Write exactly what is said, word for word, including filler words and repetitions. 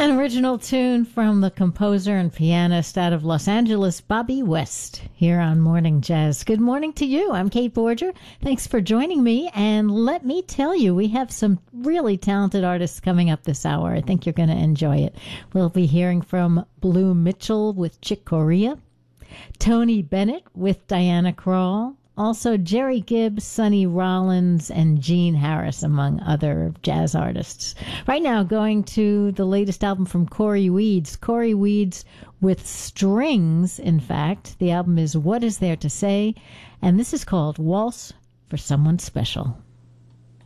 An original tune from the composer and pianist out of Los Angeles, Bobby West, here on Morning Jazz. Good morning to you. I'm Kate Borger. Thanks for joining me. And let me tell you, we have some really talented artists coming up this hour. I think you're going to enjoy it. We'll be hearing from Blue Mitchell with Chick Corea, Tony Bennett with Diana Krall, also Jerry Gibbs, Sonny Rollins, and Gene Harris, among other jazz artists. Right now, going to the latest album from Corey Weeds. Corey Weeds with strings, in fact. The album is What Is There to Say? And this is called Waltz for Someone Special.